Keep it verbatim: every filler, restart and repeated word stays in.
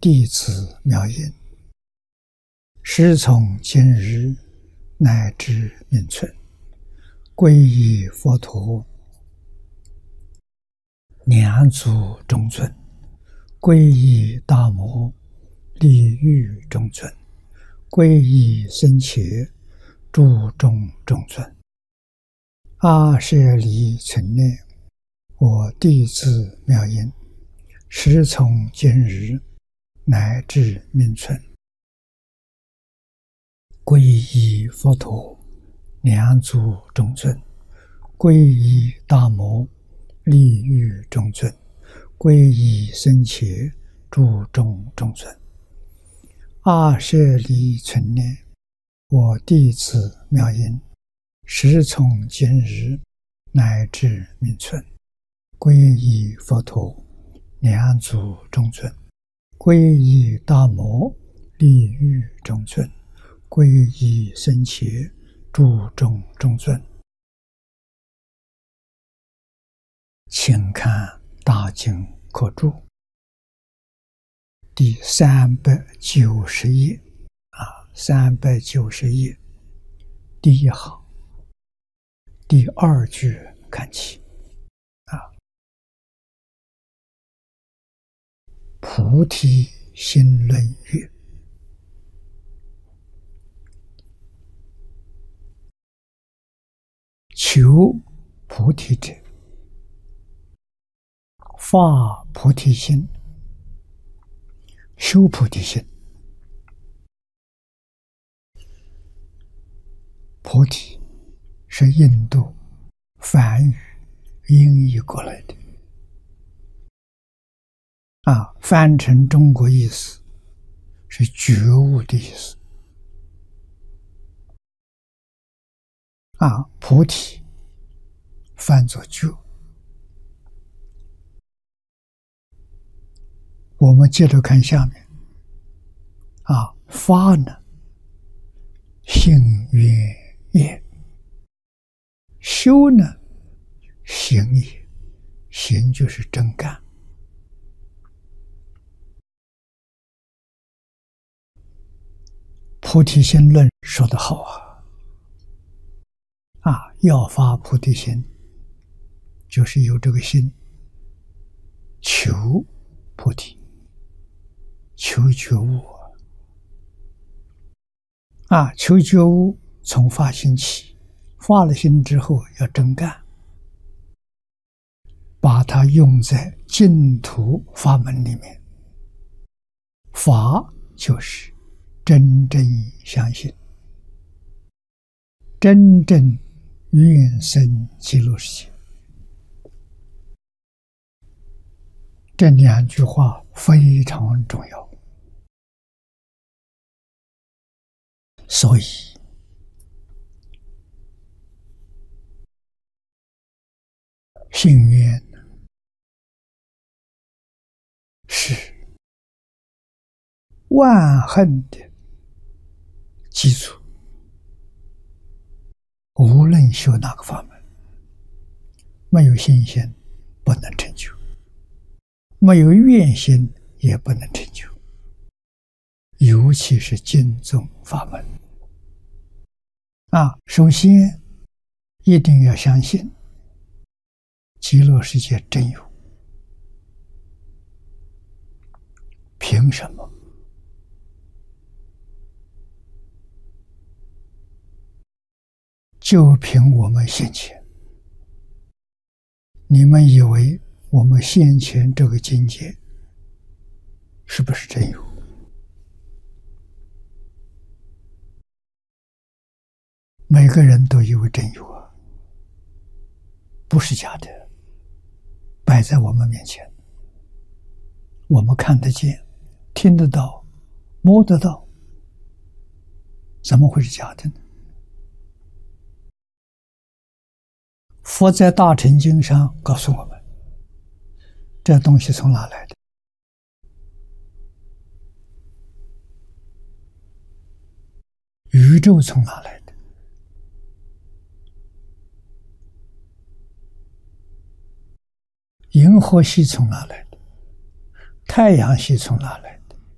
弟子妙音，师从今日乃至命存，皈依佛陀，两足中尊；皈依大摩，利欲中尊；皈依僧伽，注重中尊。阿舍离存念，我弟子妙音，师从今日乃至命存，皈依佛陀，两足中尊；皈依大摩，利欲中尊；皈依僧伽，注重中尊。阿舍离存念，我弟子妙音，师从今日乃至命存，皈依佛陀，两足中尊；皈依大摩，利欲中尊；皈依僧伽，注重中尊。请看大经课注第三百九十页啊，三百九十页第一行第二句看起啊，菩提心论曰：求菩提者，发菩提心，修菩提心。菩提是印度梵语音译过来的啊，翻成中国意思是觉悟的意思啊，菩提翻作觉。我们接着看下面啊，发呢，信愿业；修呢，行也。行就是真干。菩提心论说得好啊，啊，要发菩提心，就是有这个心，求菩提，求觉悟啊，求觉悟从发心起，发了心之后要真干，把它用在净土法门里面。法就是真正相信，真正愿生极乐世界。这两句话非常重要，所以信愿是万恨的基础，无论修哪个法门，没有信心不能成就，没有愿心也不能成就，尤其是经宗法门啊，首先一定要相信极乐世界真有。凭什么？就凭我们先前。你们以为我们先前这个境界是不是真有？每个人都以为真有啊，不是假的，摆在我们面前，我们看得见，听得到，摸得到，怎么会是假的呢？佛在大乘经上告诉我们，这东西从哪来的？宇宙从哪来的？银河系从哪来的？太阳系从哪来的？